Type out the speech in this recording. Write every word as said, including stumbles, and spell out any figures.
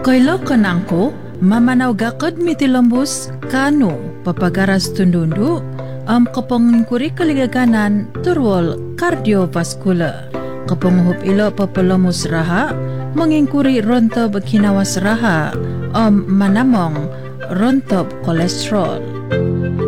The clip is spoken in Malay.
Kaila kanangko, mamanaw gakad mitilambos kano papagaras tundundu am kapangkuri kaligaganan turwal cardiovascular. Kapanguhup ilo papalamos raha, mangingkuri rontob kinawas raha am manamong rontob kolesterol.